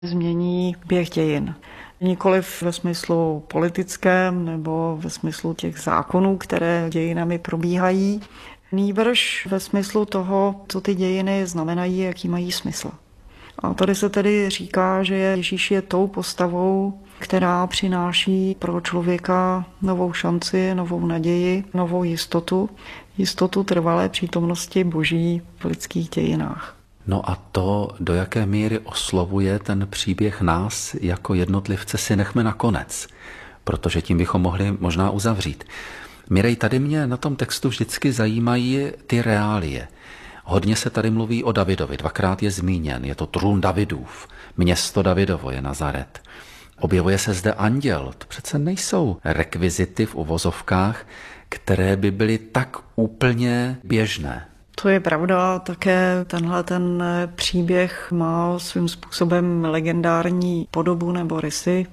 změní běh dějin. Nikoliv ve smyslu politickém nebo ve smyslu těch zákonů, které dějinami probíhají, nýbrž ve smyslu toho, co ty dějiny znamenají, jaký mají smysl. A tady se tedy říká, že Ježíš je tou postavou, která přináší pro člověka novou šanci, novou naději, novou jistotu, jistotu trvalé přítomnosti Boží v lidských dějinách. No a to, do jaké míry oslovuje ten příběh nás jako jednotlivce, si nechme nakonec, protože tím bychom mohli možná uzavřít. Mirej, tady mě na tom textu vždycky zajímají ty reálie. Hodně se tady mluví o Davidovi, dvakrát je zmíněn, je to trůn Davidův, město Davidovo je Nazaret. Objevuje se zde anděl, to přece nejsou rekvizity v uvozovkách, které by byly tak úplně běžné. To je pravda, také ten příběh má svým způsobem legendární podobu nebo rysy.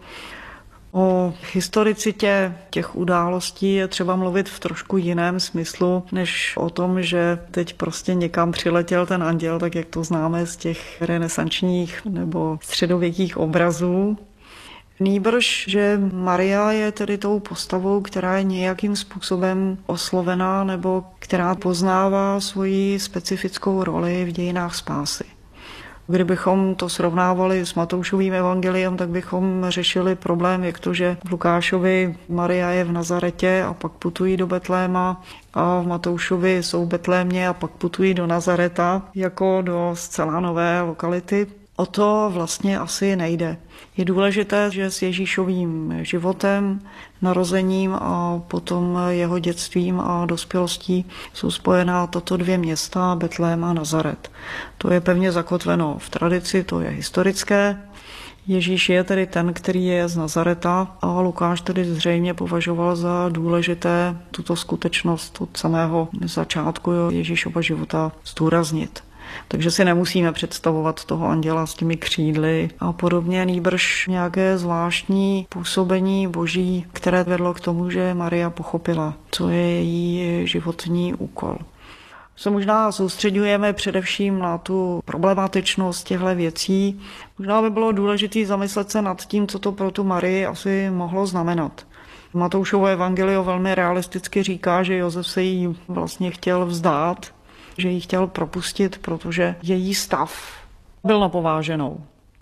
O historicitě těch událostí je třeba mluvit v trošku jiném smyslu, než o tom, že teď prostě někam přiletěl ten anděl, tak jak to známe z těch renesančních nebo středověkých obrazů. Nýbrž, že Maria je tedy tou postavou, která je nějakým způsobem oslovená nebo která poznává svoji specifickou roli v dějinách spásy. Kdybychom to srovnávali s Matoušovým evangeliem, tak bychom řešili problém, jak to, že v Lukášovi Maria je v Nazaretě a pak putují do Betléma a v Matoušovi jsou v Betlémě a pak putují do Nazareta jako do zcela nové lokality. O to vlastně asi nejde. Je důležité, že s Ježíšovým životem, narozením a potom jeho dětstvím a dospělostí jsou spojená tato dvě města, Betlém a Nazaret. To je pevně zakotveno v tradici, to je historické. Ježíš je tedy ten, který je z Nazareta a Lukáš tedy zřejmě považoval za důležité tuto skutečnost od samého začátku Ježíšova života zdůraznit. Takže si nemusíme představovat toho anděla s těmi křídly a podobně, nýbrž nějaké zvláštní působení Boží, které vedlo k tomu, že Maria pochopila, co je její životní úkol. Se možná soustředujeme především na tu problematičnost těchto věcí. Možná by bylo důležité zamyslet se nad tím, co to pro tu Marii asi mohlo znamenat. Matoušovo evangelium velmi realisticky říká, že Josef se jí vlastně chtěl vzdát, že ji chtěl propustit, protože její stav byl napováženou.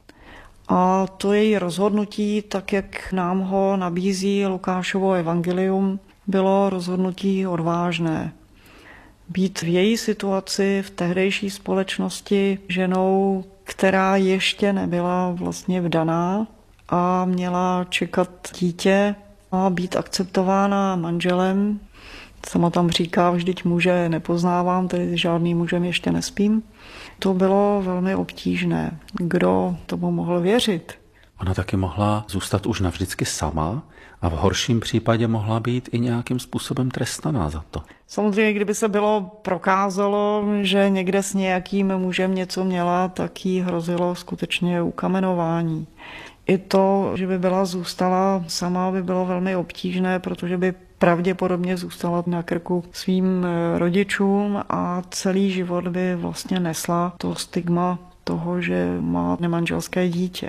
A to její rozhodnutí, tak jak nám ho nabízí Lukášovo evangelium, bylo rozhodnutí odvážné. Být v její situaci, v tehdejší společnosti ženou, která ještě nebyla vlastně vdaná a měla čekat dítě a být akceptována manželem. Sama tam říká, vždyť muže nepoznávám, tedy žádným mužem ještě nespím. To bylo velmi obtížné. Kdo tomu mohl věřit? Ona taky mohla zůstat už navždycky sama a v horším případě mohla být i nějakým způsobem trestaná za to. Samozřejmě, kdyby se bylo prokázalo, že někde s nějakým mužem něco měla, tak jí hrozilo skutečně ukamenování. I to, že by byla zůstala sama, by bylo velmi obtížné, protože by pravděpodobně zůstala na krku svým rodičům a celý život by vlastně nesla to stigma toho, že má nemanželské dítě.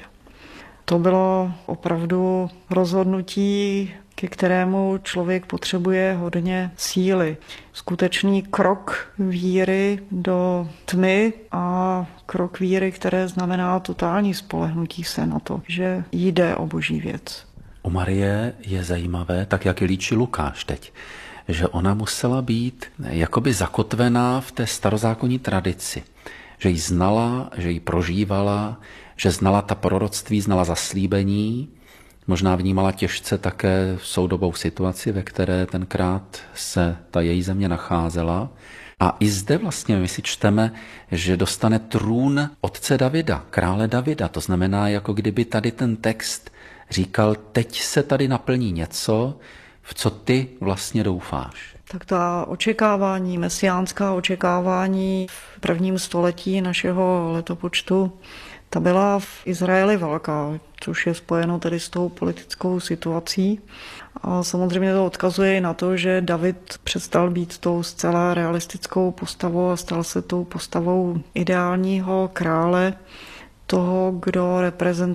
To bylo opravdu rozhodnutí, ke kterému člověk potřebuje hodně síly. Skutečný krok víry do tmy a krok víry, které znamená totální spolehnutí se na to, že jde o Boží věc. U Marie je zajímavé, tak jak ji líčí Lukáš teď, že ona musela být jakoby zakotvená v té starozákonní tradici. Že ji znala, že ji prožívala, že znala ta proroctví, znala zaslíbení, možná vnímala těžce také soudobou situaci, ve které tenkrát se ta její země nacházela. A i zde vlastně my si čteme, že dostane trůn otce Davida, krále Davida. To znamená, jako kdyby tady ten text říkal, teď se tady naplní něco, v co ty vlastně doufáš. Tak ta očekávání, mesiánská očekávání v prvním století našeho letopočtu, ta byla v Izraeli velká, což je spojeno tedy s tou politickou situací. A samozřejmě to odkazuje i na to, že David přestal být tou zcela realistickou postavou a stal se tou postavou ideálního krále, toho, kdo reprezentuje